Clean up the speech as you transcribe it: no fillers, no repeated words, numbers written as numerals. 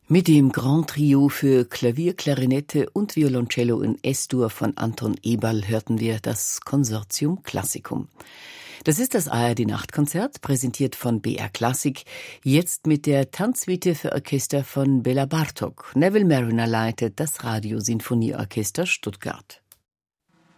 Mit dem Grand Trio für Klavier, Klarinette und Violoncello in S-Dur von Anton Eberl hörten wir das Consortium Classicum. Das ist das ARD-Nachtkonzert, präsentiert von BR Klassik, jetzt mit der Tanzsuite für Orchester von Bela Bartok. Neville Marriner leitet das Radiosinfonieorchester Stuttgart.